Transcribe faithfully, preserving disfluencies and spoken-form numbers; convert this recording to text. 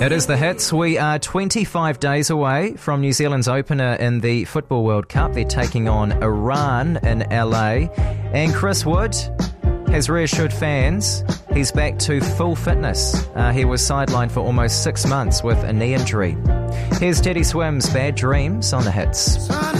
It is the Hits. We are twenty-five days away from New Zealand's opener in the Football World Cup. They're taking on Iran in L A. And Chris Wood has reassured fans he's back to full fitness. Uh, he was sidelined for almost six months with a knee injury. Here's Teddy Swim's Bad Dreams on the Hits.